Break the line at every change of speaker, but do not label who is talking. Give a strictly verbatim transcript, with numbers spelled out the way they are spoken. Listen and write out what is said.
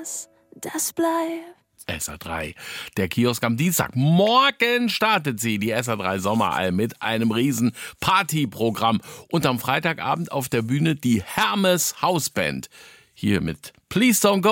das, das bleibt.
S R drei. Der Kiosk am Dienstag. Morgen startet sie, die S R drei Sommeralm, mit einem riesen Partyprogramm. Und am Freitagabend auf der Bühne die Hermes Hausband. Hier mit Please Don't Go.